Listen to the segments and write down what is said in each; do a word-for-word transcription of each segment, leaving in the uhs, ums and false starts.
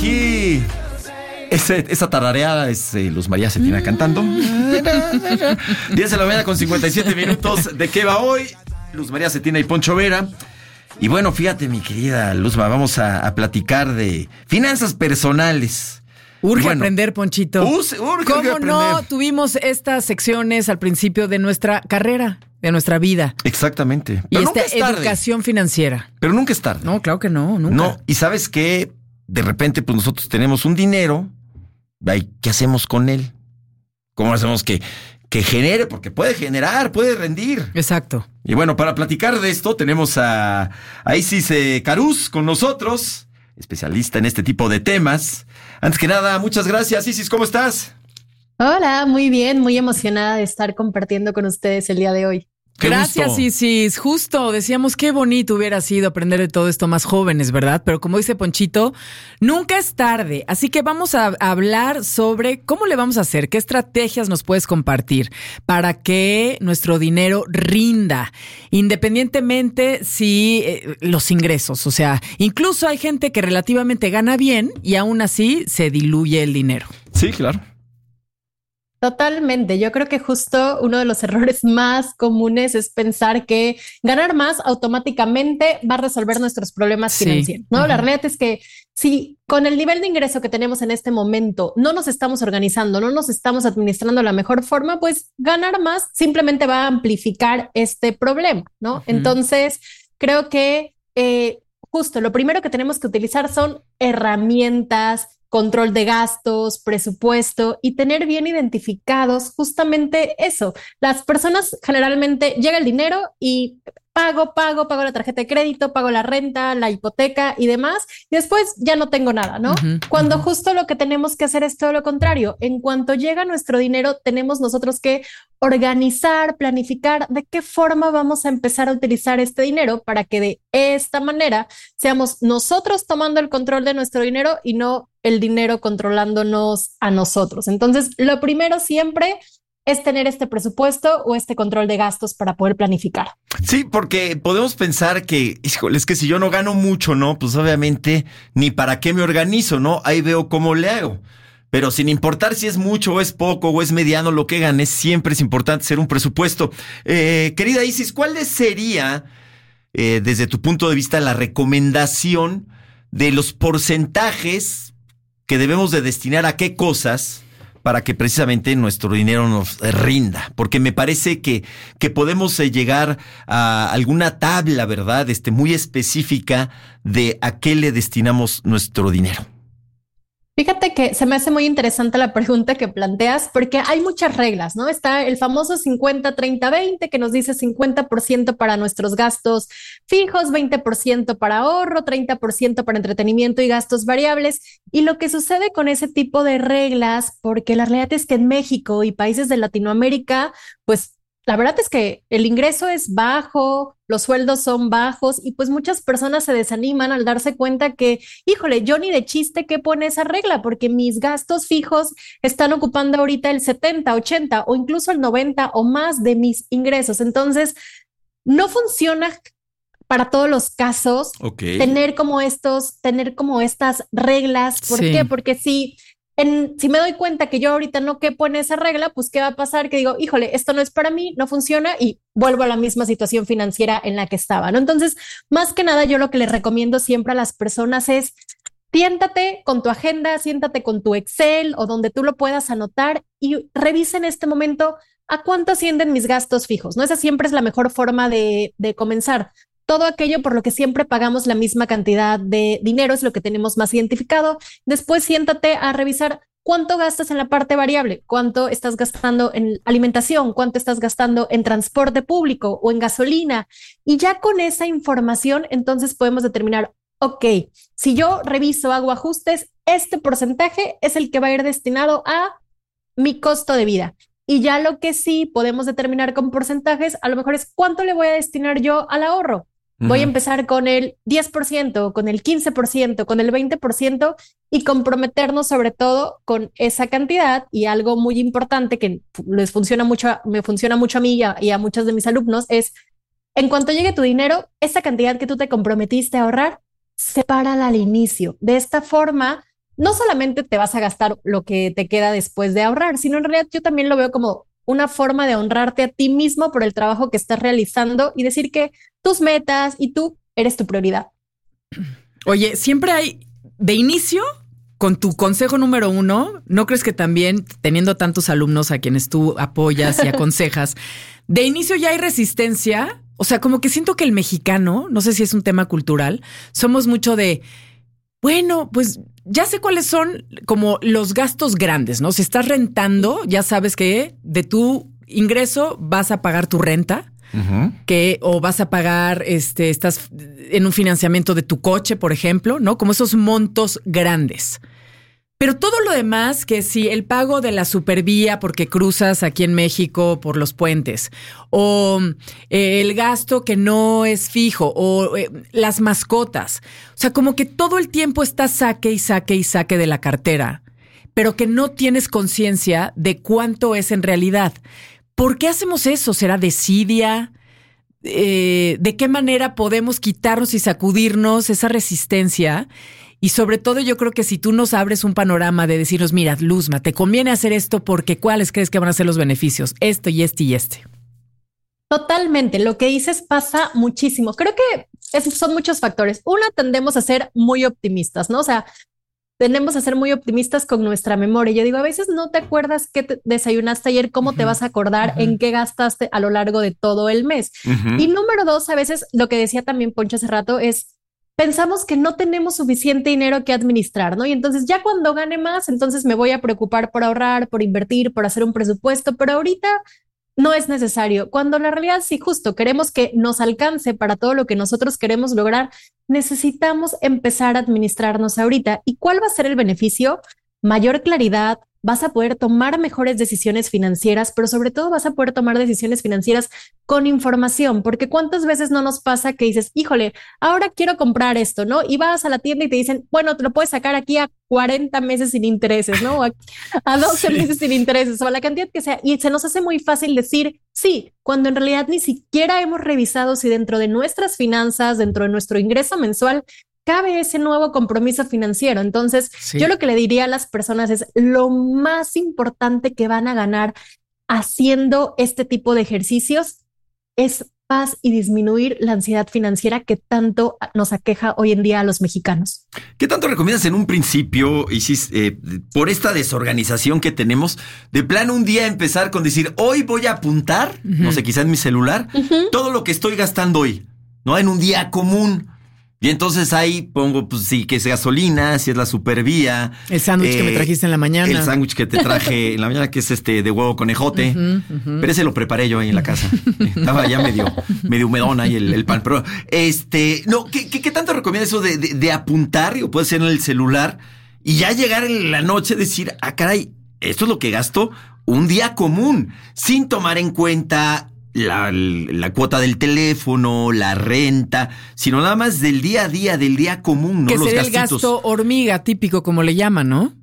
aquí. Ese, esa tarareada es eh, Luz María Cetina mm. cantando. diez de la mañana con cincuenta y siete minutos. ¿De qué va hoy? Luz María Cetina y Poncho Vera. Y bueno, fíjate, mi querida Luzma, vamos a, a platicar de finanzas personales. Urge bueno, aprender, Ponchito. Urge, urge ¿Cómo aprender. no tuvimos estas secciones al principio de nuestra carrera, de nuestra vida? Exactamente. Y Pero esta nunca es tarde. educación financiera. Pero nunca es tarde. No, claro que no, nunca. No, y ¿sabes qué? De repente, pues nosotros tenemos un dinero. ¿Qué hacemos con él? ¿Cómo hacemos que, que genere? Porque puede generar, puede rendir. Exacto. Y bueno, para platicar de esto tenemos a, a Isis eh, Carús con nosotros, especialista en este tipo de temas. Antes que nada, muchas gracias. Isis, ¿cómo estás? Hola, muy bien, muy emocionada de estar compartiendo con ustedes el día de hoy. Qué Gracias, gusto. Isis. Justo decíamos qué bonito hubiera sido aprender de todo esto más jóvenes, ¿verdad? Pero como dice Ponchito, nunca es tarde. Así que vamos a hablar sobre cómo le vamos a hacer, qué estrategias nos puedes compartir para que nuestro dinero rinda, independientemente si eh, los ingresos. O sea, incluso hay gente que relativamente gana bien y aún así se diluye el dinero. Sí, claro. Totalmente. Yo creo que justo uno de los errores más comunes es pensar que ganar más automáticamente va a resolver nuestros problemas Sí. financieros, ¿no? Uh-huh. La realidad es que si con el nivel de ingreso que tenemos en este momento no nos estamos organizando, no nos estamos administrando de la mejor forma, pues ganar más simplemente va a amplificar este problema, ¿no? Uh-huh. Entonces, creo que eh, justo lo primero que tenemos que utilizar son herramientas, control de gastos, presupuesto y tener bien identificados justamente eso. Las personas generalmente llega el dinero y pago, pago, pago la tarjeta de crédito, pago la renta, la hipoteca y demás, y después ya no tengo nada, ¿no? Uh-huh, Cuando uh-huh. justo lo que tenemos que hacer es todo lo contrario. En cuanto llega nuestro dinero, tenemos nosotros que organizar, planificar de qué forma vamos a empezar a utilizar este dinero para que de esta manera seamos nosotros tomando el control de nuestro dinero y no el dinero controlándonos a nosotros. Entonces, lo primero siempre es tener este presupuesto o este control de gastos para poder planificar. Sí, porque podemos pensar que, híjole, es que si yo no gano mucho, ¿no? Pues obviamente ni para qué me organizo, ¿no? Ahí veo cómo le hago. Pero sin importar si es mucho o es poco o es mediano lo que ganes, siempre es importante hacer un presupuesto. Eh, querida Isis, ¿cuál sería, eh, desde tu punto de vista, la recomendación de los porcentajes que debemos de destinar a qué cosas para que precisamente nuestro dinero nos rinda? Porque me parece que, que podemos eh, llegar a alguna tabla, ¿verdad? Este, muy específica de a qué le destinamos nuestro dinero. Fíjate que se me hace muy interesante la pregunta que planteas porque hay muchas reglas, ¿no? Está el famoso cincuenta, treinta, veinte que nos dice cincuenta por ciento para nuestros gastos fijos, veinte por ciento para ahorro, treinta por ciento para entretenimiento y gastos variables. Y lo que sucede con ese tipo de reglas, porque la realidad es que en México y países de Latinoamérica, pues la verdad es que el ingreso es bajo, los sueldos son bajos y pues muchas personas se desaniman al darse cuenta que, híjole, yo ni de chiste que pone esa regla porque mis gastos fijos están ocupando ahorita el setenta, ochenta o incluso el noventa o más de mis ingresos. Entonces, no funciona para todos los casos Okay. tener como estos, tener como estas reglas. ¿Por Sí. qué? Porque si En, si me doy cuenta que yo ahorita no quepo en esa regla, pues ¿qué va a pasar? Que digo, híjole, esto no es para mí, no funciona y vuelvo a la misma situación financiera en la que estaba, ¿no? Entonces, más que nada, yo lo que les recomiendo siempre a las personas es siéntate con tu agenda, siéntate con tu Excel o donde tú lo puedas anotar y revisa en este momento a cuánto ascienden mis gastos fijos, ¿no? Esa siempre es la mejor forma de, de comenzar. Todo aquello por lo que siempre pagamos la misma cantidad de dinero es lo que tenemos más identificado. Después siéntate a revisar cuánto gastas en la parte variable, cuánto estás gastando en alimentación, cuánto estás gastando en transporte público o en gasolina. Y ya con esa información, entonces podemos determinar, ok, si yo reviso, hago ajustes, este porcentaje es el que va a ir destinado a mi costo de vida. Y ya lo que sí podemos determinar con porcentajes, a lo mejor es cuánto le voy a destinar yo al ahorro. Voy a empezar con el diez por ciento, con el quince por ciento, con el veinte por ciento y comprometernos sobre todo con esa cantidad. Y algo muy importante que les funciona mucho, me funciona mucho a mí y a, y a muchos de mis alumnos es, en cuanto llegue tu dinero, esa cantidad que tú te comprometiste a ahorrar, sepárala al inicio. De esta forma no solamente te vas a gastar lo que te queda después de ahorrar, sino en realidad yo también lo veo como una forma de honrarte a ti mismo por el trabajo que estás realizando y decir que tus metas y tú eres tu prioridad. Oye, siempre hay, de inicio, con tu consejo número uno, ¿no crees que también teniendo tantos alumnos a quienes tú apoyas y aconsejas, de inicio ya hay resistencia? O sea, como que siento que el mexicano, no sé si es un tema cultural, somos mucho de, bueno, pues ya sé cuáles son como los gastos grandes, ¿no? Si estás rentando, ya sabes que de tu ingreso vas a pagar tu renta. Uh-huh. Que o vas a pagar, este, estás en un financiamiento de tu coche, por ejemplo, ¿no? Como esos montos grandes. Pero todo lo demás, que si el pago de la supervía porque cruzas aquí en México por los puentes, o eh, el gasto que no es fijo, o eh, las mascotas. O sea, como que todo el tiempo estás saque y saque y saque de la cartera, pero que no tienes conciencia de cuánto es en realidad. ¿Por qué hacemos eso? ¿Será desidia? Eh, ¿De qué manera podemos quitarnos y sacudirnos esa resistencia? Y sobre todo yo creo que si tú nos abres un panorama de decirnos, mira, Luzma, te conviene hacer esto porque ¿cuáles crees que van a ser los beneficios? Esto y este y este. Totalmente, lo que dices pasa muchísimo. Creo que es, son muchos factores. Una, tendemos a ser muy optimistas, ¿no? O sea, tendemos a ser muy optimistas con nuestra memoria. Yo digo, a veces no te acuerdas qué te desayunaste ayer, cómo uh-huh. te vas a acordar uh-huh. en qué gastaste a lo largo de todo el mes. Uh-huh. Y número dos, a veces lo que decía también Poncho hace rato es, pensamos que no tenemos suficiente dinero que administrar, ¿no? Y entonces ya cuando gane más, entonces me voy a preocupar por ahorrar, por invertir, por hacer un presupuesto, pero ahorita no es necesario. Cuando la realidad, si justo queremos que nos alcance para todo lo que nosotros queremos lograr, necesitamos empezar a administrarnos ahorita. ¿Y cuál va a ser el beneficio? Mayor claridad, vas a poder tomar mejores decisiones financieras, pero sobre todo vas a poder tomar decisiones financieras con información, porque cuántas veces no nos pasa que dices, híjole, ahora quiero comprar esto, ¿no? Y vas a la tienda y te dicen, bueno, te lo puedes sacar aquí a cuarenta meses sin intereses, ¿no? A, a doce sí. meses sin intereses o a la cantidad que sea. Y se nos hace muy fácil decir sí, cuando en realidad ni siquiera hemos revisado si dentro de nuestras finanzas, dentro de nuestro ingreso mensual, cabe ese nuevo compromiso financiero. Entonces, sí. yo lo que le diría a las personas es lo más importante que van a ganar haciendo este tipo de ejercicios es paz y disminuir la ansiedad financiera que tanto nos aqueja hoy en día a los mexicanos. ¿Qué tanto recomiendas en un principio, Isis, eh, por esta desorganización que tenemos, de plano un día empezar con decir, hoy voy a apuntar, uh-huh. no sé, quizá en mi celular, uh-huh. todo lo que estoy gastando hoy, ¿no? En un día común. Y entonces ahí pongo, pues sí, que es gasolina, si es la supervía. El sándwich eh, que me trajiste en la mañana. El sándwich que te traje en la mañana, que es este de huevo con ejote. Uh-huh, uh-huh. Pero ese lo preparé yo ahí en la casa. Estaba ya medio, medio humedón ahí el, el pan. Pero, este, no, ¿qué, qué, qué tanto recomiendas eso de, de, de apuntar? O puede ser en el celular. Y ya llegar en la noche decir, ah, caray, esto es lo que gasto un día común. Sin tomar en cuenta La, la cuota del teléfono, la renta, sino nada más del día a día, del día común, ¿no? Que Los sería gastitos. El gasto hormiga típico, como le llaman, ¿no?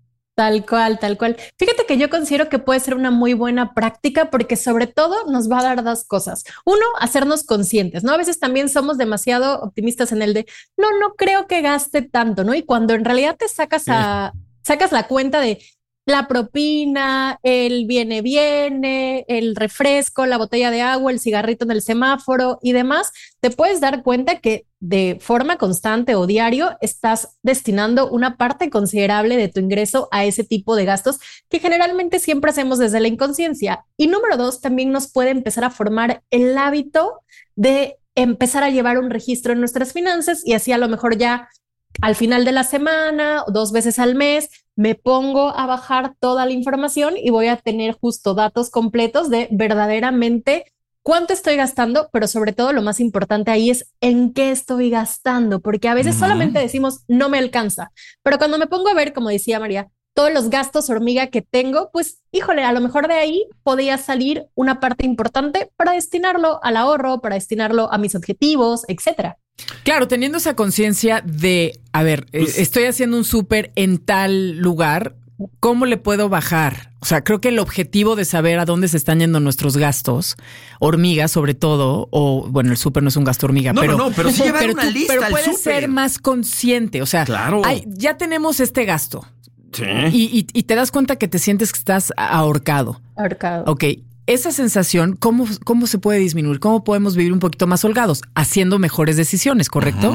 Tal cual, tal cual. Fíjate que yo considero que puede ser una muy buena práctica porque sobre todo nos va a dar dos cosas. Uno, hacernos conscientes, ¿no? A veces también somos demasiado optimistas en el de, no, no creo que gaste tanto, ¿no? Y cuando en realidad te sacas a, sacas la cuenta de la propina, el viene, viene, el refresco, la botella de agua, el cigarrito en el semáforo y demás, te puedes dar cuenta que de forma constante o diario estás destinando una parte considerable de tu ingreso a ese tipo de gastos que generalmente siempre hacemos desde la inconsciencia. Y número dos, también nos puede empezar a formar el hábito de empezar a llevar un registro en nuestras finanzas y así a lo mejor ya al final de la semana o dos veces al mes me pongo a bajar toda la información y voy a tener justo datos completos de verdaderamente cuánto estoy gastando, pero sobre todo lo más importante ahí es en qué estoy gastando, porque a veces uh-huh. solamente decimos no me alcanza, pero cuando me pongo a ver, como decía María, todos los gastos hormiga que tengo, pues híjole, a lo mejor de ahí podía salir una parte importante para destinarlo al ahorro, para destinarlo a mis objetivos, etcétera. Claro, teniendo esa conciencia de, a ver, pues, eh, estoy haciendo un súper en tal lugar, ¿cómo le puedo bajar? O sea, creo que el objetivo de saber a dónde se están yendo nuestros gastos, hormiga sobre todo, o bueno, el súper no es un gasto hormiga, no, pero no, no, pero sí llevar pero una tú, lista pero al puedes súper. ser más consciente. O sea, claro. hay, ya tenemos este gasto. Sí. Y, y, y te das cuenta que te sientes que estás ahorcado. Ahorcado. Ok. Esa sensación, ¿cómo, ¿cómo se puede disminuir? ¿Cómo podemos vivir un poquito más holgados? Haciendo mejores decisiones, ¿correcto? Uh-huh.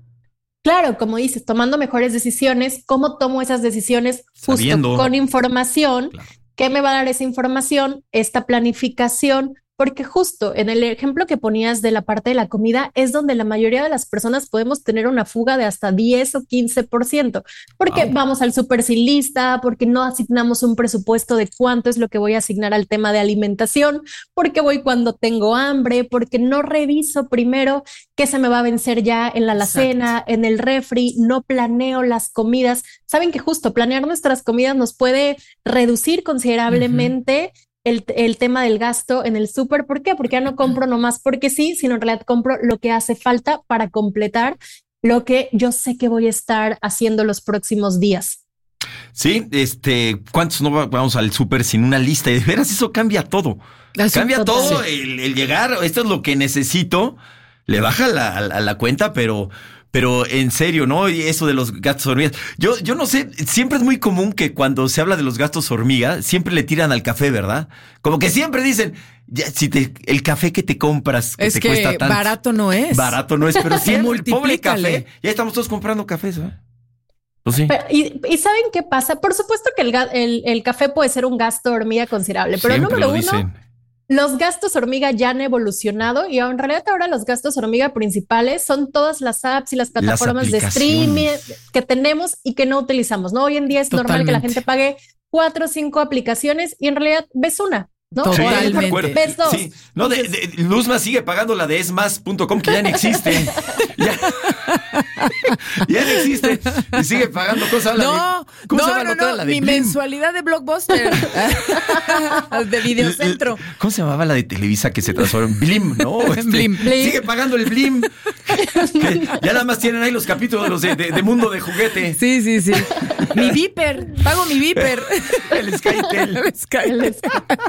Claro, como dices, tomando mejores decisiones. ¿Cómo tomo esas decisiones? Justo Sabiendo. Con información. Claro. ¿Qué me va a dar esa información? Esta planificación. Porque justo en el ejemplo que ponías de la parte de la comida es donde la mayoría de las personas podemos tener una fuga de hasta diez o quince por ciento. Porque wow. vamos al súper sin lista, porque no asignamos un presupuesto de cuánto es lo que voy a asignar al tema de alimentación, porque voy cuando tengo hambre, porque no reviso primero qué se me va a vencer ya en la alacena, Exacto. en el refri, no planeo las comidas. Saben que justo planear nuestras comidas nos puede reducir considerablemente uh-huh. El, el tema del gasto en el súper. ¿Por qué? Porque ya no compro nomás porque sí, sino en realidad compro lo que hace falta para completar lo que yo sé que voy a estar haciendo los próximos días. Sí, este, ¿cuántos no vamos al súper sin una lista? Y de veras eso cambia todo. La cambia total. todo sí. el, el llegar, esto es lo que necesito, le baja la, a la cuenta, pero... Pero en serio, ¿no? Y eso de los gastos hormigas. Yo, yo no sé, siempre es muy común que cuando se habla de los gastos hormiga, siempre le tiran al café, ¿verdad? Como que siempre dicen, ya, si te, el café que te compras, que es te que cuesta tanto. Barato no es. Barato no es, pero siempre, pobre café. Ya estamos todos comprando cafés, ¿eh? Pues sí. Pero, y, ¿Y saben qué pasa? Por supuesto que el, el, el café puede ser un gasto hormiga considerable, pero siempre número lo uno... dicen. Los gastos hormiga ya han evolucionado y en realidad ahora los gastos hormiga principales son todas las apps y las plataformas las de streaming que tenemos y que no utilizamos, ¿no? Hoy en día es Totalmente. normal que la gente pague cuatro o cinco aplicaciones y en realidad ves una, ¿no? Totalmente. O ves dos. Sí. No, de, de, Luzma sigue pagando la de esmas punto com que ya no existe. ya, ya no existe. Y sigue pagando cosas. No, de, ¿cómo no, se llama no, no, la de mi Blim? Blockbuster de Blockbuster. de Videocentro. ¿Cómo se llamaba la de Televisa que se transformó en Blim? No, este, Blim. Sigue pagando el Blim. que ya nada más tienen ahí los capítulos de, de, de Mundo de Juguete. Sí, sí, sí. Mi Viper. Pago mi Viper. el Skytel. El Skytel.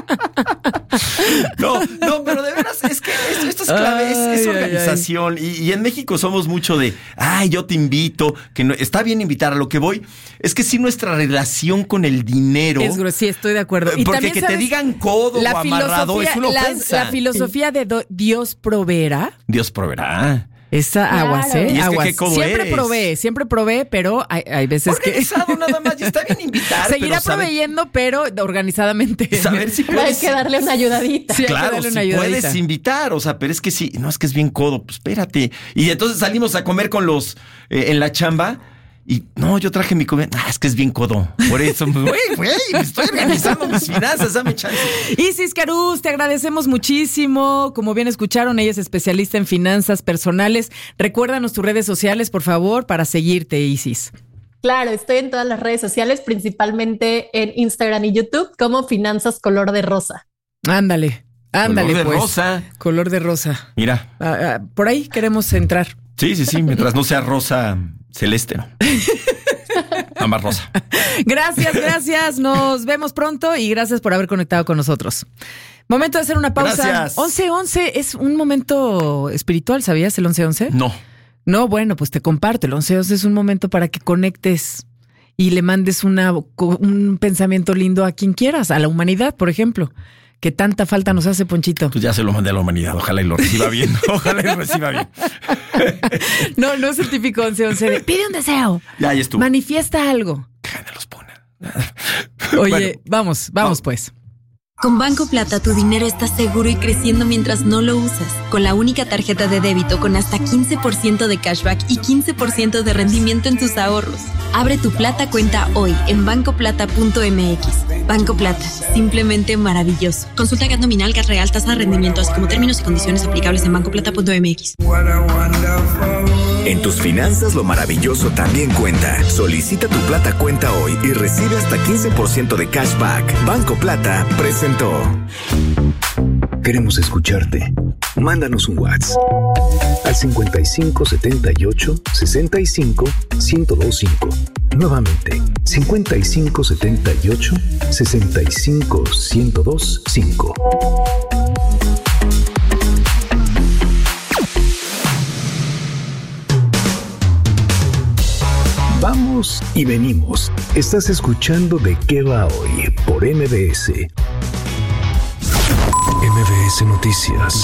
No, no, pero de veras es que esto, esto es clave, ay, es, es organización. Ay, ay. Y, y en México somos mucho de, ay, yo te invito, que no, está bien invitar. A lo que voy es que sí nuestra relación con el dinero. Es grueso, sí, estoy de acuerdo. Y porque que te digan codo o amarrado es una ofensa. La, la filosofía de do, Dios proveerá. Dios proveerá. Esa claro. aguas, ¿eh? Y es aguas. Que, ¿qué siempre eres? provee, siempre provee, pero hay, hay veces organizado que... nada más, y está bien invitar. Seguirá pero proveyendo, sabe... pero organizadamente. Saber si puedes... Hay que darle una ayudadita. Sí, claro, darle si una ayudadita. puedes invitar, o sea, pero es que sí, no, es que es bien codo, pues espérate. Y entonces salimos a comer con los, eh, en la chamba, y no, yo traje mi comida. Ah, es que es bien codo. Por eso, güey, güey, me estoy organizando mis finanzas, dame chance. Isis Carús, te agradecemos muchísimo. Como bien escucharon, ella es especialista en finanzas personales. Recuérdanos tus redes sociales, por favor, para seguirte, Isis. Claro, estoy en todas las redes sociales, principalmente en Instagram y YouTube, como Finanzas Color de Rosa. Ándale, ándale, color de pues. rosa. Color de rosa. Mira. Ah, ah, por ahí queremos entrar. Sí, sí, sí, mientras no sea rosa celeste, ¿no? Nada más rosa. Gracias, gracias. Nos vemos pronto y gracias por haber conectado con nosotros. Momento de hacer una pausa. Gracias. once once es un momento espiritual, ¿sabías el once once? No. No, bueno, pues te comparto. El once once es un momento para que conectes y le mandes una, un pensamiento lindo a quien quieras, a la humanidad, por ejemplo. Que tanta falta nos hace, Ponchito. Pues ya se lo mandé a la humanidad. Ojalá y lo reciba bien. Ojalá y lo reciba bien. No, no es el típico once once de pide un deseo. Ya, ahí estuvo. Manifiesta algo. Que me los pone. Oye, Bueno, vamos, vamos, vamos pues. Con Banco Plata tu dinero está seguro y creciendo mientras no lo usas. Con la única tarjeta de débito con hasta quince por ciento de cashback y quince por ciento de rendimiento en tus ahorros. Abre tu Plata cuenta hoy en banco plata punto m x. Banco Plata, simplemente maravilloso. Consulta G A T nominal, G A T real, tasa de rendimiento, así como términos y condiciones aplicables en banco plata punto m x. En tus finanzas lo maravilloso también cuenta. Solicita tu Plata cuenta hoy y recibe hasta quince por ciento de cashback. Banco Plata presentó. Queremos escucharte. Mándanos un WhatsApp. al cincuenta y cinco setenta y ocho sesenta y cinco ciento dos cinco. Nuevamente, cincuenta y cinco setenta y ocho sesenta y cinco ciento dos cinco. Vamos y venimos. Estás escuchando De Qué Va Hoy por M B S. M B S Noticias.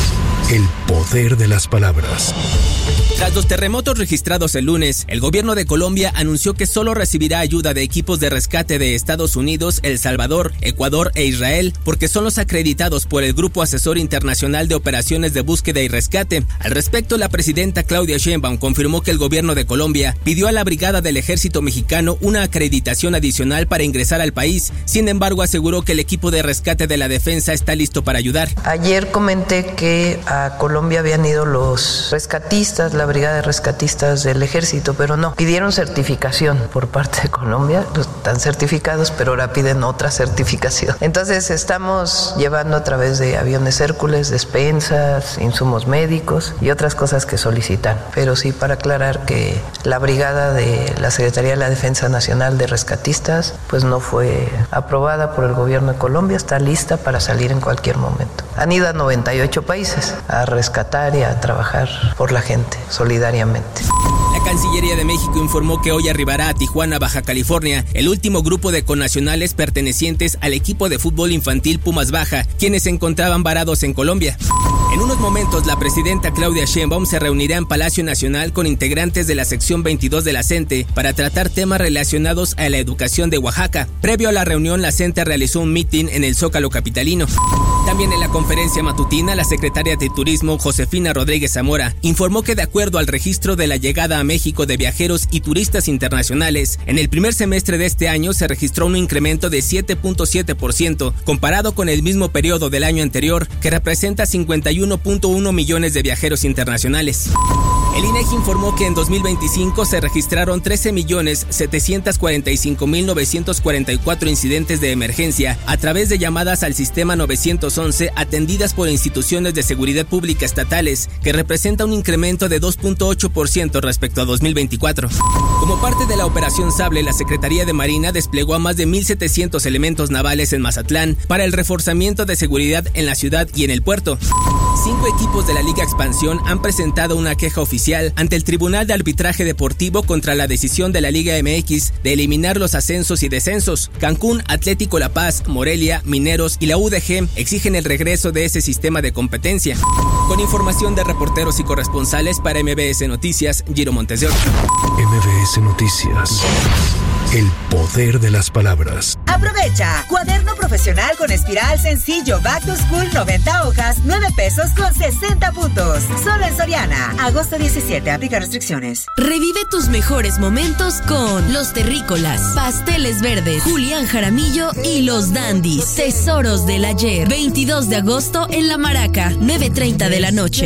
El poder de las palabras. Tras los terremotos registrados el lunes, el gobierno de Colombia anunció que solo recibirá ayuda de equipos de rescate de Estados Unidos, El Salvador, Ecuador e Israel, porque son los acreditados por el Grupo Asesor Internacional de Operaciones de Búsqueda y Rescate. Al respecto, la presidenta Claudia Sheinbaum confirmó que el gobierno de Colombia pidió a la Brigada del Ejército Mexicano una acreditación adicional para ingresar al país. Sin embargo, aseguró que el equipo de rescate de la defensa está listo para ayudar. Ayer comenté que a Colombia habían ido los rescatistas, la Brigada de Rescatistas del Ejército, pero no, pidieron certificación por parte de Colombia, están certificados, pero ahora piden otra certificación. Entonces estamos llevando a través de aviones Hércules, despensas, insumos médicos y otras cosas que solicitan. Pero sí, para aclarar que la brigada de la Secretaría de la Defensa Nacional de Rescatistas pues no fue aprobada por el gobierno de Colombia, está lista para salir en cualquier momento. Han ido a noventa y ocho países a rescatar y a trabajar por la gente solidariamente. La Cancillería de México informó que hoy arribará a Tijuana, Baja California, el último grupo de connacionales pertenecientes al equipo de fútbol infantil Pumas Baja, quienes se encontraban varados en Colombia. En unos momentos, la presidenta Claudia Sheinbaum se reunirá en Palacio Nacional con integrantes de la sección veintidós de la CENTE para tratar temas relacionados a la educación de Oaxaca. Previo a la reunión, la CENTE realizó un mitin en el Zócalo capitalino. También en la conferencia matutina, la secretaria de Turismo, Josefina Rodríguez Zamora, informó que de acuerdo al registro de la llegada a México de viajeros y turistas internacionales, en el primer semestre de este año se registró un incremento de siete punto siete por ciento comparado con el mismo periodo del año anterior, que representa cincuenta y uno punto uno millones de viajeros internacionales. El INEGI informó que en dos mil veinticinco se registraron trece millones setecientos cuarenta y cinco mil novecientos cuarenta y cuatro incidentes de emergencia a través de llamadas al sistema novecientos once atendidas por instituciones de seguridad pública estatales, que representa un incremento de dos punto ocho por ciento respecto a dos mil veinticuatro. Como parte de la Operación Sable, la Secretaría de Marina desplegó a más de mil setecientos elementos navales en Mazatlán para el reforzamiento de seguridad en la ciudad y en el puerto. Cinco equipos de la Liga Expansión han presentado una queja oficial ante el Tribunal de Arbitraje Deportivo contra la decisión de la Liga M X de eliminar los ascensos y descensos. Cancún, Atlético La Paz, Morelia, Mineros y la U D G exigen el regreso de ese sistema de competencia. Con información de reporteros y corresponsales para M B S Noticias, Giro Montes de Oca. M B S Noticias. El poder de las palabras. Aprovecha. Cuaderno profesional con espiral sencillo Back to School noventa hojas, nueve pesos con sesenta puntos. Solo en Soriana. Agosto diecisiete. Aplica restricciones. Revive tus mejores momentos con Los Terrícolas, Pasteles Verdes, Julián Jaramillo y Los Dandis. Tesoros del ayer. veintidós de agosto en La Maraca, nueve treinta de la noche.